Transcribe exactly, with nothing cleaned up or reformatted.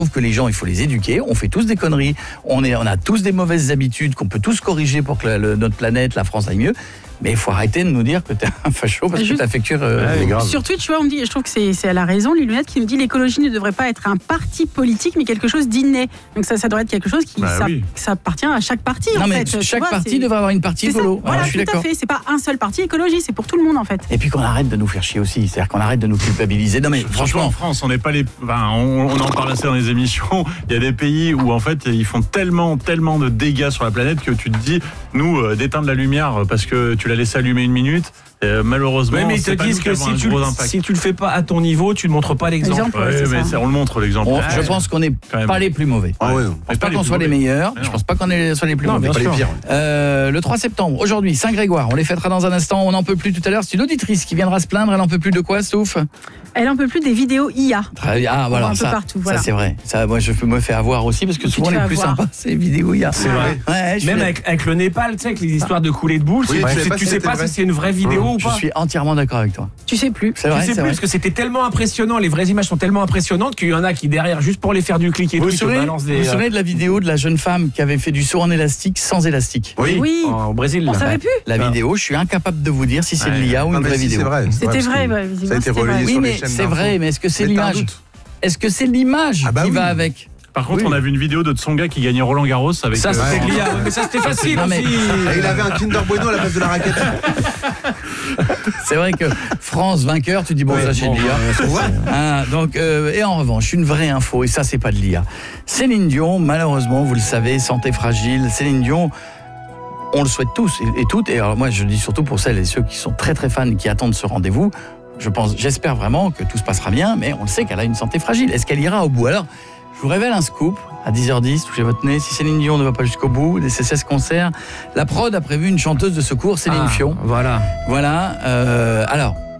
trouve que les gens, il faut les éduquer. On fait tous des conneries. On, est, on a tous des mauvaises habitudes qu'on peut tous corriger pour que la, le, notre planète, la France aille mieux. Mais il faut arrêter de nous dire que t'es un facho parce Juste, que t'as fait cuire. Euh, ouais, sur Twitch, tu vois, on me dit, je trouve que c'est, c'est à la raison, Lilunette qui me dit l'écologie ne devrait pas être un parti politique, mais quelque chose d'inné. Donc ça, ça devrait être quelque chose qui bah, ça, oui. ça appartient à chaque parti. Non, en mais fait, chaque vois, parti c'est... devrait avoir une partie c'est écolo. Ça. Voilà, Alors, je suis tout d'accord. à fait. C'est pas un seul parti écologie, c'est pour tout le monde en fait. Et puis qu'on arrête de nous faire chier aussi. C'est-à-dire qu'on arrête de nous culpabiliser. Non, mais Franchement, franchement. en France, on n'est pas les. Enfin, on, on en parle assez dans les émissions. Il y a des pays où en fait ils font tellement, tellement de dégâts sur la planète que tu te dis, nous, euh, d'éteindre la lumière parce que tu l'as laissé allumer une minute. Euh, malheureusement, oui, mais ils te c'est pas disent nous que qui avons si un tu, gros impact. si tu le fais pas à ton niveau, tu ne montres pas l'exemple. Exemple, Ouais, c'est mais ça. c'est- on le montre l'exemple. On- Ouais. je pense qu'on n'est Quand pas même. les plus mauvais. Ah ouais, non. Je pense pas qu'on soit les meilleurs. Je pense pas qu'on est- soit les plus Non, mauvais. bien Pas les sûr. pires. Euh, le trois septembre, aujourd'hui, Saint-Grégoire, on les fêtera dans un instant, on n'en peut plus tout à l'heure. C'est une auditrice qui viendra se plaindre, elle n'en peut plus de quoi, Souf? Elle en peut plus des vidéos I A. Très bien. Ah, voilà, un peu ça, partout, ça voilà. c'est vrai. Ça, moi, je me fais avoir aussi parce que Tu souvent te les fais plus avoir. sympas, c'est les vidéos I A. C'est vrai. Ouais, je Même suis, avec, avec le Népal, tu sais, avec les histoires de coulées de boules, Oui, c'est- tu tu, sais pas tu si sais c'était pas vrai. si c'est une vraie vidéo ou je pas. suis entièrement d'accord avec toi. Tu sais plus. C'est vrai, Je sais c'est plus vrai. parce que c'était tellement impressionnant, les vraies images sont tellement impressionnantes qu'il y en a qui derrière, juste pour les faire du clic et Vous tout, vous ils te souvenez, balancent vous des. vous souvenez de la vidéo de la jeune femme qui avait fait du saut en élastique sans élastique? Oui. Oui. euh, au Brésil. On là. savait plus. La Ah. vidéo, je suis incapable de vous dire si c'est de Ouais. l'I A ou Non, une mais vraie si, vidéo. c'est vrai. C'était Ouais, parce vrai, que ouais, Ça a visiblement, été c'était relayé vrai. Oui, sur mais les chaînes c'est d'infos. vrai, mais est-ce que c'est Mais t'as un l'image? doute. Est-ce que c'est l'image Ah bah qui oui. va avec? Par contre, Oui. on a vu une vidéo de Tsonga qui gagnait Roland Garros avec. Ça, euh, c'était en- de l'I A. Ouais, mais ça, c'était facile Non, mais- aussi. Et il avait un Kinder Bueno à la place de la raquette. C'est vrai que France vainqueur, tu dis bon, Ouais, ça c'est bon, de l'I A. euh, ouais. Hein, donc, euh, et en revanche, une vraie info, et ça c'est pas de l'I A. Céline Dion, malheureusement, vous le savez, santé fragile. Céline Dion, on le souhaite tous et, et toutes. Et alors moi, je le dis surtout pour celles et ceux qui sont très très fans et qui attendent ce rendez-vous. Je pense, j'espère vraiment que tout se passera bien, mais on le sait qu'elle a une santé fragile. Est-ce qu'elle ira au bout? Alors, je vous révèle un scoop. À dix heures dix, touchez votre nez. Si Céline Dion ne va pas jusqu'au bout, des C C S concerts, la prod a prévu une chanteuse de secours, Céline Ah, Fion. Voilà. Voilà. Euh, alors,